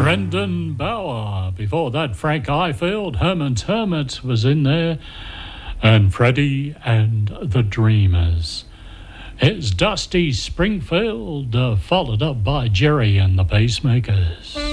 Brendan Bauer. Before that, Frank Ifield, Herman's Hermit was in there, and Freddie and the Dreamers. It's Dusty Springfield, followed up by Jerry and the Pacemakers.